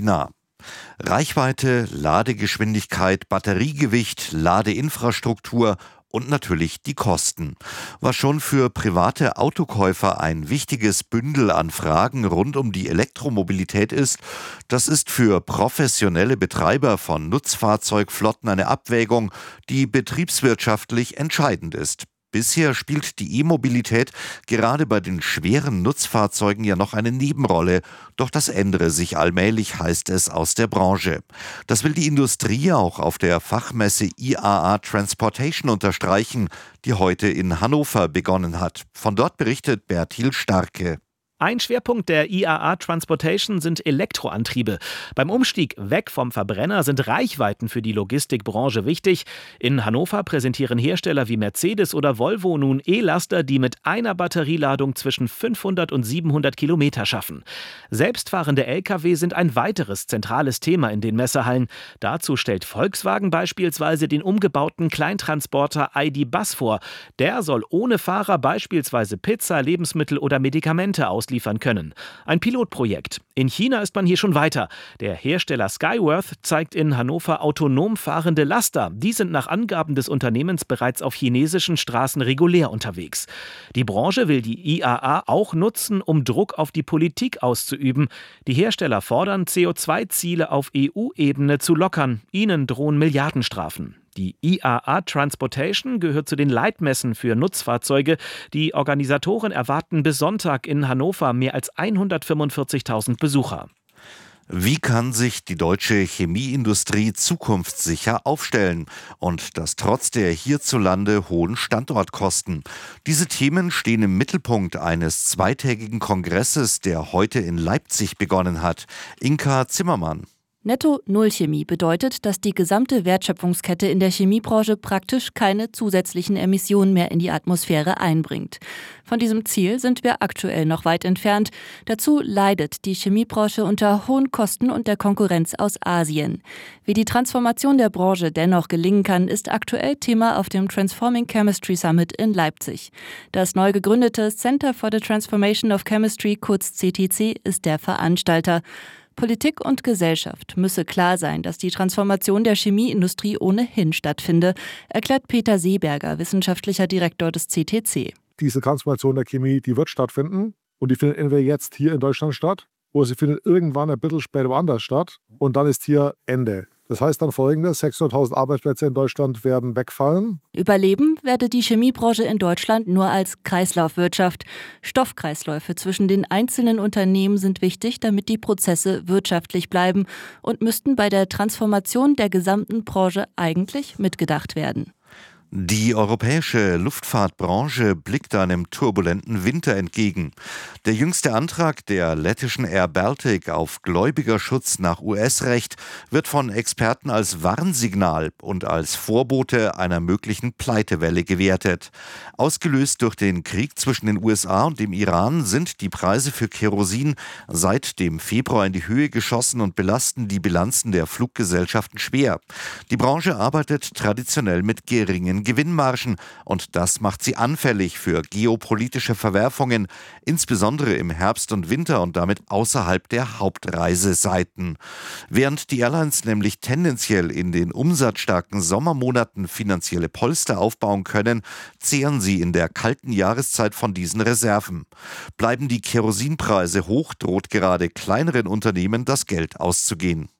nah. Reichweite, Ladegeschwindigkeit, Batteriegewicht, Ladeinfrastruktur und natürlich die Kosten. Was schon für private Autokäufer ein wichtiges Bündel an Fragen rund um die Elektromobilität ist, das ist für professionelle Betreiber von Nutzfahrzeugflotten eine Abwägung, die betriebswirtschaftlich entscheidend ist. Bisher spielt die E-Mobilität gerade bei den schweren Nutzfahrzeugen ja noch eine Nebenrolle, doch das ändere sich allmählich, heißt es aus der Branche. Das will die Industrie auch auf der Fachmesse IAA Transportation unterstreichen, die heute in Hannover begonnen hat. Von dort berichtet Bertil Starke. Ein Schwerpunkt der IAA Transportation sind Elektroantriebe. Beim Umstieg weg vom Verbrenner sind Reichweiten für die Logistikbranche wichtig. In Hannover präsentieren Hersteller wie Mercedes oder Volvo nun E-Laster, die mit einer Batterieladung zwischen 500 und 700 Kilometer schaffen. Selbstfahrende Lkw sind ein weiteres zentrales Thema in den Messehallen. Dazu stellt Volkswagen beispielsweise den umgebauten Kleintransporter ID. Bus vor. Der soll ohne Fahrer beispielsweise Pizza, Lebensmittel oder Medikamente ausliefern können. Ein Pilotprojekt. In China ist man hier schon weiter. Der Hersteller Skyworth zeigt in Hannover autonom fahrende Laster. Die sind nach Angaben des Unternehmens bereits auf chinesischen Straßen regulär unterwegs. Die Branche will die IAA auch nutzen, um Druck auf die Politik auszuüben. Die Hersteller fordern, CO2-Ziele auf EU-Ebene zu lockern. Ihnen drohen Milliardenstrafen. Die IAA Transportation gehört zu den Leitmessen für Nutzfahrzeuge. Die Organisatoren erwarten bis Sonntag in Hannover mehr als 145.000 Besucher. Wie kann sich die deutsche Chemieindustrie zukunftssicher aufstellen? Und das trotz der hierzulande hohen Standortkosten. Diese Themen stehen im Mittelpunkt eines zweitägigen Kongresses, der heute in Leipzig begonnen hat. Inka Zimmermann. Netto-Null-Chemie bedeutet, dass die gesamte Wertschöpfungskette in der Chemiebranche praktisch keine zusätzlichen Emissionen mehr in die Atmosphäre einbringt. Von diesem Ziel sind wir aktuell noch weit entfernt. Dazu leidet die Chemiebranche unter hohen Kosten und der Konkurrenz aus Asien. Wie die Transformation der Branche dennoch gelingen kann, ist aktuell Thema auf dem Transforming Chemistry Summit in Leipzig. Das neu gegründete Center for the Transformation of Chemistry, kurz CTC, ist der Veranstalter. Politik und Gesellschaft müsse klar sein, dass die Transformation der Chemieindustrie ohnehin stattfinde, erklärt Peter Seeberger, wissenschaftlicher Direktor des CTC. Diese Transformation der Chemie, die wird stattfinden und die findet entweder jetzt hier in Deutschland statt oder sie findet irgendwann ein bisschen später woanders statt und dann ist hier Ende. Das heißt dann Folgendes: 600.000 Arbeitsplätze in Deutschland werden wegfallen. Überleben werde die Chemiebranche in Deutschland nur als Kreislaufwirtschaft. Stoffkreisläufe zwischen den einzelnen Unternehmen sind wichtig, damit die Prozesse wirtschaftlich bleiben und müssten bei der Transformation der gesamten Branche eigentlich mitgedacht werden. Die europäische Luftfahrtbranche blickt einem turbulenten Winter entgegen. Der jüngste Antrag der lettischen Air Baltic auf Gläubigerschutz nach US-Recht wird von Experten als Warnsignal und als Vorbote einer möglichen Pleitewelle gewertet. Ausgelöst durch den Krieg zwischen den USA und dem Iran sind die Preise für Kerosin seit dem Februar in die Höhe geschossen und belasten die Bilanzen der Fluggesellschaften schwer. Die Branche arbeitet traditionell mit geringen Gewinnmargen und das macht sie anfällig für geopolitische Verwerfungen, insbesondere im Herbst und Winter und damit außerhalb der Hauptreisezeiten. Während die Airlines nämlich tendenziell in den umsatzstarken Sommermonaten finanzielle Polster aufbauen können, zehren sie in der kalten Jahreszeit von diesen Reserven. Bleiben die Kerosinpreise hoch, droht gerade kleineren Unternehmen das Geld auszugehen.